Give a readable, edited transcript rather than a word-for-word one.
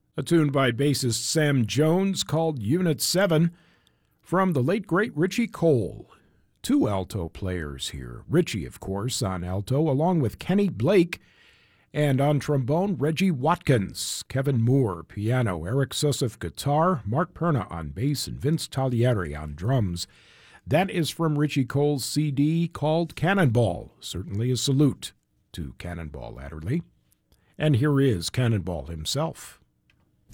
A tune by bassist Sam Jones called Unit 7 from the late great Richie Cole. Two alto players here. Richie, of course, on alto, along with Kenny Blake, and on trombone, Reggie Watkins, Kevin Moore, piano, Eric Susseff, guitar, Mark Perna on bass, and Vince Tagliari on drums. That is from Richie Cole's CD called Cannonball. Certainly a salute to Cannonball Adderley. And here is Cannonball himself.